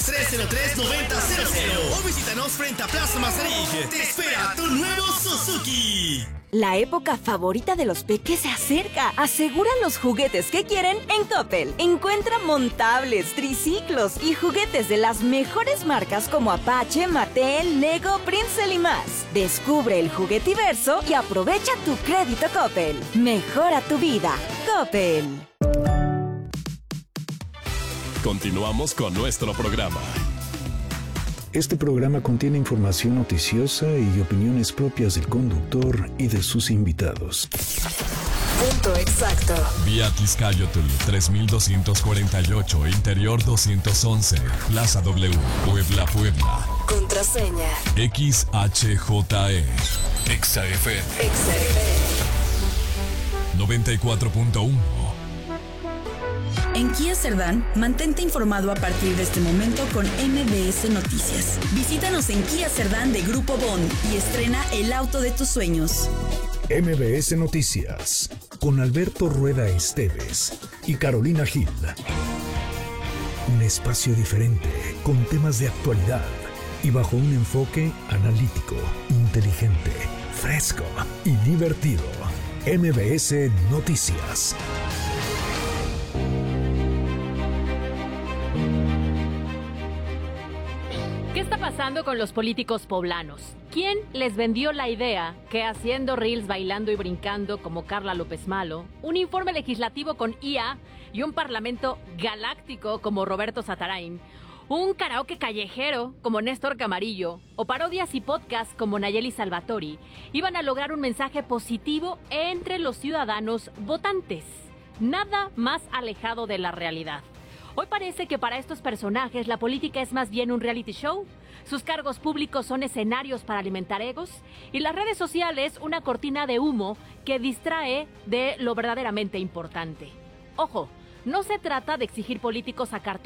303-9000 o visítanos frente a Plaza Mazarik. Te espera tu nuevo Suzuki. La época favorita de los peques se acerca. Aseguran los juguetes que quieren en Coppel. Encuentra montables, triciclos y juguetes de las mejores marcas como Apache, Mattel, Lego, Prinzel y más. Descubre el juguetiverso y aprovecha tu crédito Coppel. Mejora tu vida. Coppel. Continuamos con nuestro programa. Este programa contiene información noticiosa y opiniones propias del conductor y de sus invitados. Punto exacto. Vía Tizcayotl 3248, Interior 211, Plaza W, Puebla, Puebla. Contraseña. XHJE. XFM. 94.1. En Kia Cerdán, mantente informado a partir de este momento con MBS Noticias. Visítanos en Kia Cerdán de Grupo Bond y estrena el auto de tus sueños. MBS Noticias, con Alberto Rueda Esteves y Carolina Gil. Un espacio diferente, con temas de actualidad y bajo un enfoque analítico, inteligente, fresco y divertido. MBS Noticias. ¿Qué está pasando con los políticos poblanos? ¿Quién les vendió la idea que haciendo reels bailando y brincando como Carla López Malo, un informe legislativo con IA y un parlamento galáctico como Roberto Satarain, un karaoke callejero como Néstor Camarillo o parodias y podcasts como Nayeli Salvatori iban a lograr un mensaje positivo entre los ciudadanos votantes? Nada más alejado de la realidad. Hoy parece que para estos personajes la política es más bien un reality show. Sus cargos públicos son escenarios para alimentar egos y las redes sociales una cortina de humo que distrae de lo verdaderamente importante. Ojo, no se trata de exigir políticos acartonados